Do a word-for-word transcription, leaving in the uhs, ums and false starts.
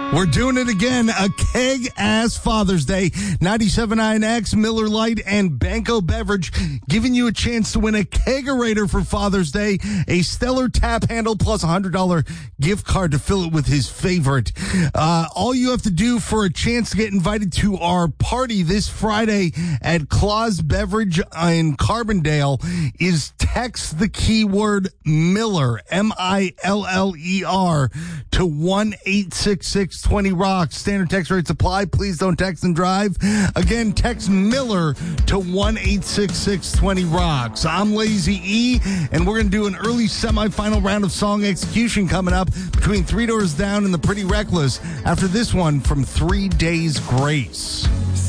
We're doing it again. A keg-ass Father's Day. ninety-seven point nine X, Miller Lite, and Banco Beverage giving you a chance to win a kegerator for Father's Day. A stellar tap handle plus a one hundred dollars gift card to fill it with his favorite. Uh, all you have to do for a chance to get invited to our party this Friday at Claus Beverage in Carbondale is text the keyword Miller, M I L L E R, to one eight six six twenty rocks. Standard text rates apply. Please don't text and drive. Again, text Miller to one eight six six twenty rocks. I'm Lazy E, and we're going to do an early semifinal round of song execution coming up between Three Doors Down and The Pretty Reckless after this one from Three Days Grace.